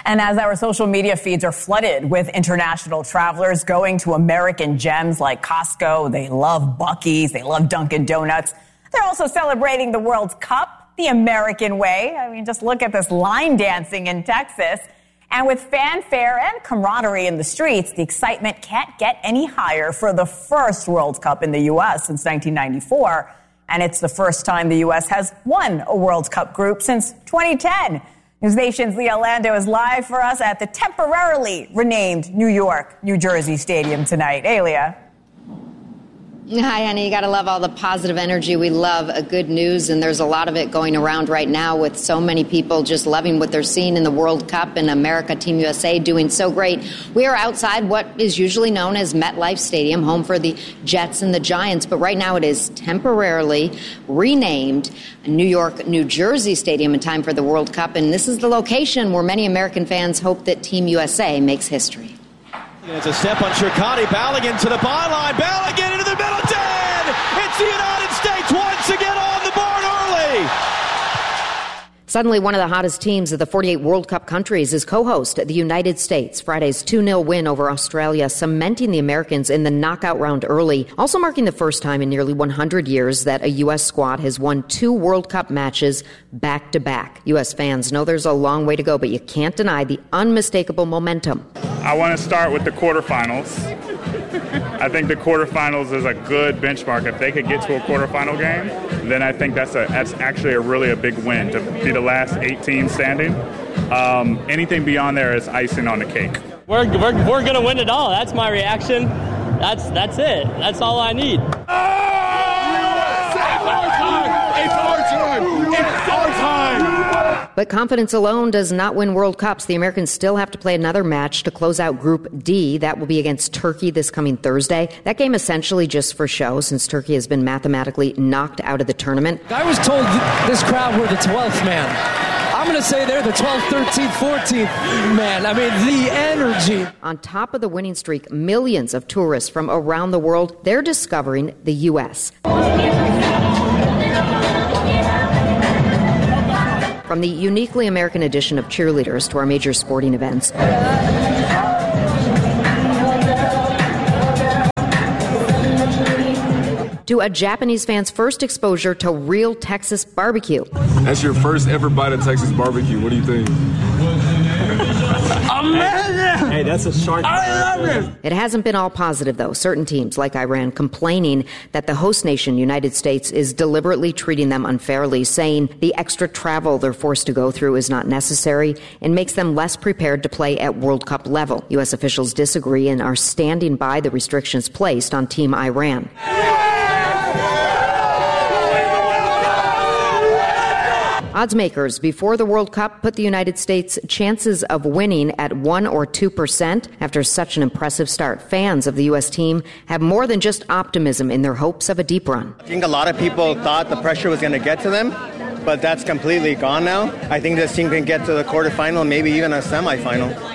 And as our social media feeds are flooded with international travelers going to American gems like Costco, they love Buc-ee's, they love Dunkin' Donuts. They're also celebrating the World Cup the American way. I mean, just look at this line dancing in Texas. And with fanfare and camaraderie in the streets, the excitement can't get any higher for the first World Cup in the U.S. since 1994. And it's the first time the U.S. has won a World Cup group since 2010. News Nation's Leah Lando is live for us at the temporarily renamed New York, New Jersey Stadium tonight. Hey, Leah. Hi, honey. You got to love all the positive energy. We love good news, and there's a lot of it going around right now with so many people just loving what they're seeing in the World Cup and America, Team USA doing so great. We are outside what is usually known as MetLife Stadium, home for the Jets and the Giants, but right now it is temporarily renamed New York, New Jersey Stadium in time for the World Cup, and this is the location where many American fans hope that Team USA makes history. It's a step on Shirkani. Balogun to the byline. Balogun into the middle. 10! It's the United States once again on the board early. Suddenly, one of the hottest teams of the 48 World Cup countries is co-host, the United States. Friday's 2-0 win over Australia, cementing the Americans in the knockout round early, also marking the first time in nearly 100 years that a U.S. squad has won 2 World Cup matches back-to-back. U.S. fans know there's a long way to go, but you can't deny the unmistakable momentum. I want to start with the quarterfinals. I think the quarterfinals is a good benchmark. If they could get to a quarterfinal game, then I think that's actually a big win to be the last 8 teams standing. Anything beyond there is icing on the cake. We're going to win it all. That's my reaction. That's it. That's all I need. But confidence alone does not win World Cups. The Americans still have to play another match to close out Group D. That will be against Turkey this coming Thursday. That game essentially just for show, since Turkey has been mathematically knocked out of the tournament. I was told this crowd were the 12th man. I'm going to say they're the 12th, 13th, 14th man. I mean, the energy. On top of the winning streak, millions of tourists from around the world, they're discovering the U.S. From the uniquely American addition of cheerleaders to our major sporting events, to a Japanese fan's first exposure to real Texas barbecue. That's your first ever bite of Texas barbecue. What do you think? Amazing! Hey, that's a shark. I love it! It hasn't been all positive, though. Certain teams, like Iran, complaining that the host nation, United States, is deliberately treating them unfairly, saying the extra travel they're forced to go through is not necessary and makes them less prepared to play at World Cup level. U.S. officials disagree and are standing by the restrictions placed on Team Iran. Odds makers before the World Cup put the United States' chances of winning at 1 or 2% after such an impressive start. Fans of the U.S. team have more than just optimism in their hopes of a deep run. I think a lot of people thought the pressure was going to get to them, but that's completely gone now. I think this team can get to the quarterfinal, maybe even a semifinal.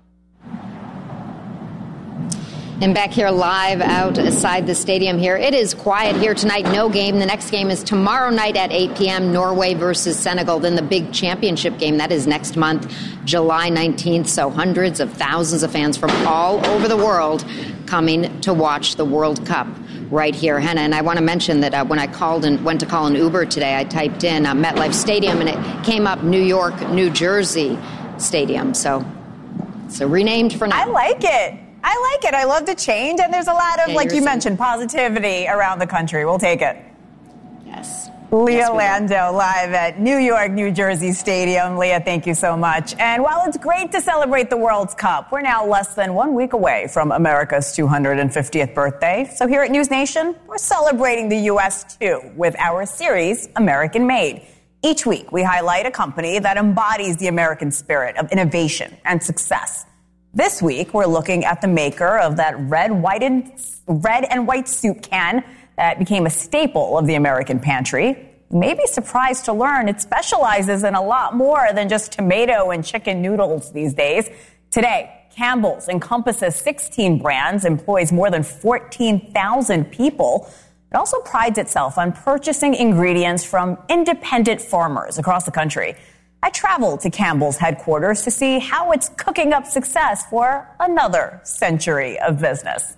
And back here live outside the stadium here. It is quiet here tonight. No game. The next game is tomorrow night at 8 p.m. Norway versus Senegal. Then the big championship game. That is next month, July 19th. So hundreds of thousands of fans from all over the world coming to watch the World Cup right here, Henna. And I want to mention that when I went to call an Uber today, I typed in MetLife Stadium and it came up New York, New Jersey Stadium. So it's renamed for now. I like it. I love the change, and there's a lot of, like you mentioned, positivity around the country. We'll take it. Yes. Leah Lando live at New York, New Jersey Stadium. Leah, thank you so much. And while it's great to celebrate the World Cup, we're now less than 1 week away from America's 250th birthday. So here at News Nation, we're celebrating the U.S. too with our series, American Made. Each week, we highlight a company that embodies the American spirit of innovation and success. This week, we're looking at the maker of that red and white soup can that became a staple of the American pantry. You may be surprised to learn it specializes in a lot more than just tomato and chicken noodles these days. Today, Campbell's encompasses 16 brands, employs more than 14,000 people. It also prides itself on purchasing ingredients from independent farmers across the country. I traveled to Campbell's headquarters to see how it's cooking up success for another century of business.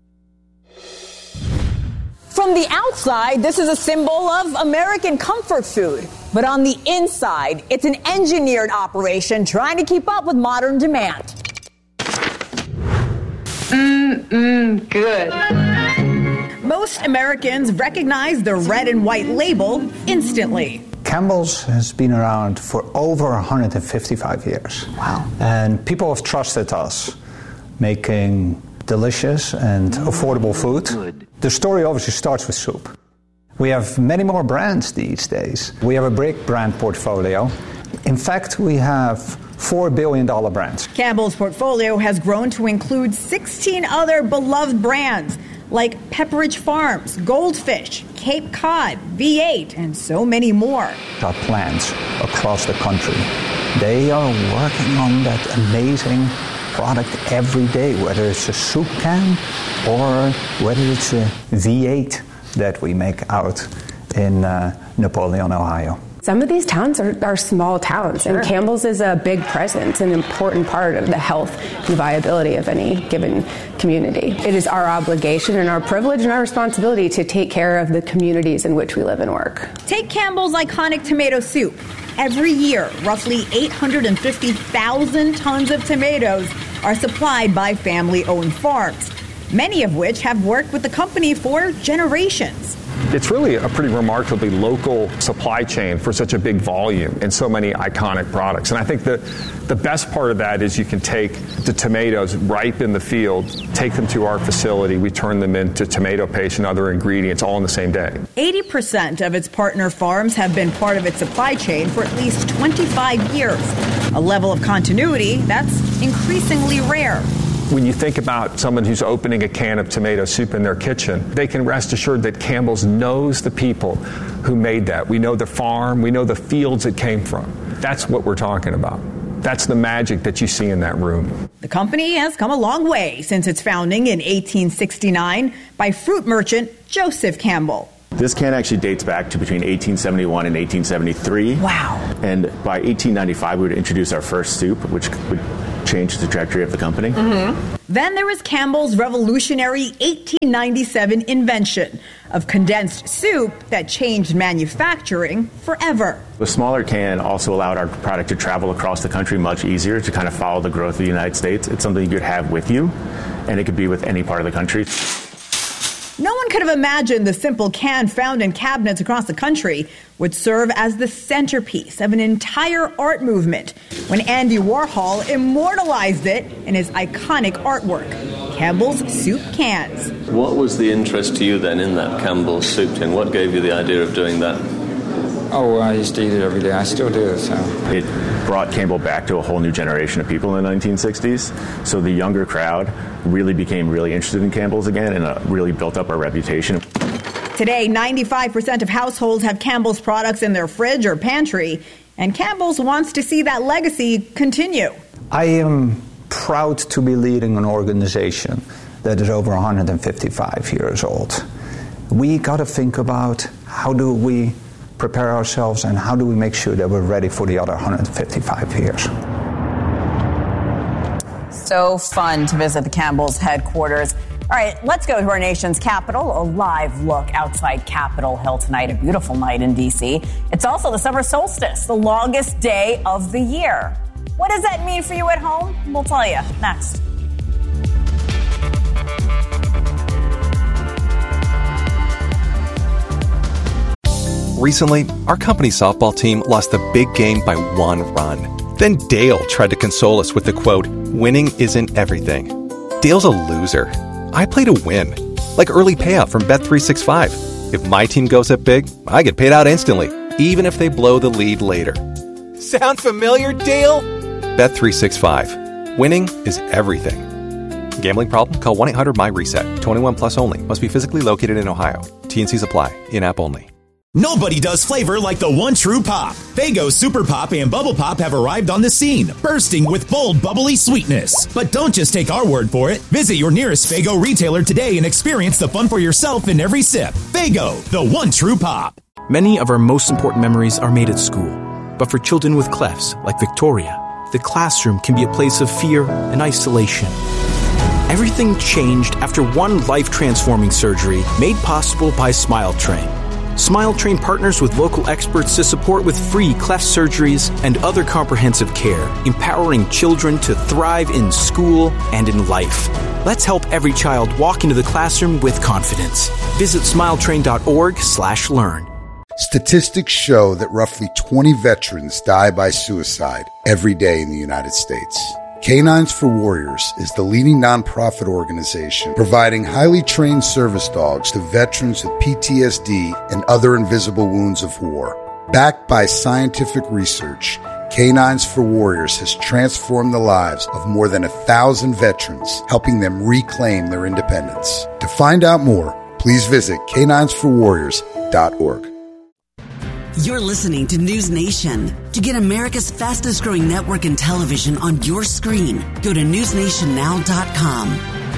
From the outside, this is a symbol of American comfort food. But on the inside, it's an engineered operation trying to keep up with modern demand. Good. Most Americans recognize the red and white label instantly. Campbell's has been around for over 155 years. Wow. And people have trusted us making delicious and affordable food. The story obviously starts with soup. We have many more brands these days. We have a big brand portfolio. In fact, we have $4 billion brands. Campbell's portfolio has grown to include 16 other beloved brands like Pepperidge Farms, Goldfish, Cape Cod, V8, and so many more. Our plants across the country, they are working on that amazing product every day, whether it's a soup can or whether it's a V8 that we make out in Napoleon, Ohio. Some of these towns are small towns, sure. And Campbell's is a big presence, an important part of the health and viability of any given community. It is our obligation and our privilege and our responsibility to take care of the communities in which we live and work. Take Campbell's iconic tomato soup. Every year, roughly 850,000 tons of tomatoes are supplied by family-owned farms, many of which have worked with the company for generations. It's really a pretty remarkably local supply chain for such a big volume and so many iconic products. And I think the best part of that is you can take the tomatoes ripe in the field, take them to our facility, we turn them into tomato paste and other ingredients all in the same day. 80% of its partner farms have been part of its supply chain for at least 25 years, a level of continuity that's increasingly rare. When you think about someone who's opening a can of tomato soup in their kitchen, they can rest assured that Campbell's knows the people who made that. We know the farm, we know the fields it came from. That's what we're talking about. That's the magic that you see in that room. The company has come a long way since its founding in 1869 by fruit merchant Joseph Campbell. This can actually dates back to between 1871 and 1873. Wow. And by 1895, we would introduce our first soup, which would change the trajectory of the company. Mm-hmm. Then there was Campbell's revolutionary 1897 invention of condensed soup that changed manufacturing forever. The smaller can also allowed our product to travel across the country much easier to kind of follow the growth of the United States. It's something you could have with you, and it could be with any part of the country. No one could have imagined the simple can found in cabinets across the country would serve as the centerpiece of an entire art movement when Andy Warhol immortalized it in his iconic artwork, Campbell's Soup Cans. What was the interest to you then in that Campbell's soup tin? What gave you the idea of doing that? Oh, I used to eat it every day. I still do. So it brought Campbell back to a whole new generation of people in the 1960s. So the younger crowd really became really interested in Campbell's again and really built up our reputation. Today, 95% of households have Campbell's products in their fridge or pantry, and Campbell's wants to see that legacy continue. I am proud to be leading an organization that is over 155 years old. We got to think about how do we prepare ourselves and how do we make sure that we're ready for the other 155 years. So fun to visit the Campbell's headquarters. All right, let's go to our nation's capital. A live look outside Capitol Hill tonight, a beautiful night in D.C. It's also the summer solstice, the longest day of the year. What does that mean for you at home? We'll tell you next. Recently, our company's softball team lost the big game by 1 run. Then Dale tried to console us with the quote, "Winning isn't everything." Dale's a loser. I play to win. Like early payout from Bet365. If my team goes up big, I get paid out instantly, even if they blow the lead later. Sound familiar, Dale? Bet365. Winning is everything. Gambling problem? Call 1-800-MY-RESET. 21 plus only. Must be physically located in Ohio. T&Cs apply. In-app only. Nobody does flavor like the one true pop. Faygo Super Pop and Bubble Pop have arrived on the scene, bursting with bold, bubbly sweetness. But don't just take our word for it. Visit your nearest Faygo retailer today and experience the fun for yourself in every sip. Faygo, the one true pop. Many of our most important memories are made at school. But for children with clefts, like Victoria, the classroom can be a place of fear and isolation. Everything changed after one life-transforming surgery made possible by SmileTrain. SmileTrain partners with local experts to support with free cleft surgeries and other comprehensive care, empowering children to thrive in school and in life. Let's help every child walk into the classroom with confidence. Visit smiletrain.org/learn. Statistics show that roughly 20 veterans die by suicide every day in the United States. Canines for Warriors is the leading nonprofit organization providing highly trained service dogs to veterans with PTSD and other invisible wounds of war. Backed by scientific research, Canines for Warriors has transformed the lives of more than 1,000 veterans, helping them reclaim their independence. To find out more, please visit caninesforwarriors.org. You're listening to News Nation. To get America's fastest growing network in television on your screen, go to newsnationnow.com.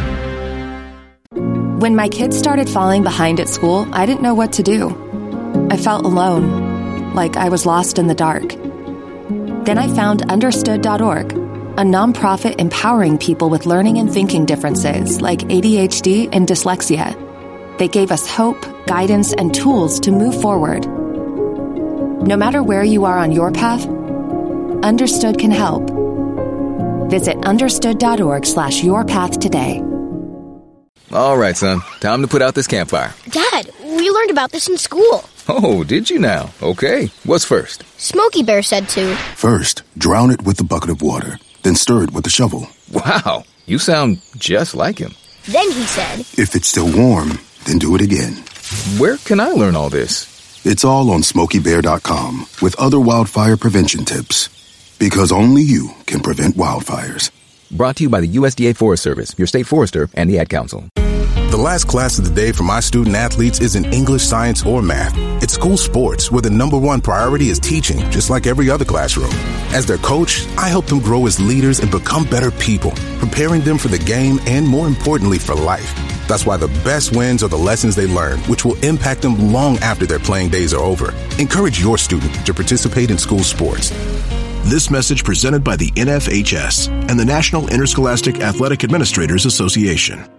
When my kids started falling behind at school, I didn't know what to do. I felt alone, like I was lost in the dark. Then I found Understood.org, a nonprofit empowering people with learning and thinking differences like ADHD and dyslexia. They gave us hope, guidance, and tools to move forward. No matter where you are on your path, Understood can help. Visit understood.org/yourpath today. All right, son. Time to put out this campfire. Dad, we learned about this in school. Oh, did you now? Okay. What's first? Smokey Bear said to. First, drown it with a bucket of water. Then stir it with a shovel. Wow. You sound just like him. Then he said, if it's still warm, then do it again. Where can I learn all this? It's all on SmokeyBear.com with other wildfire prevention tips. Because only you can prevent wildfires. Brought to you by the USDA Forest Service, your state forester, and the Ad Council. The last class of the day for my student athletes isn't English, science, or math. It's school sports, where the number one priority is teaching, just like every other classroom. As their coach, I help them grow as leaders and become better people, preparing them for the game and, more importantly, for life. That's why the best wins are the lessons they learn, which will impact them long after their playing days are over. Encourage your student to participate in school sports. This message presented by the NFHS and the National Interscholastic Athletic Administrators Association.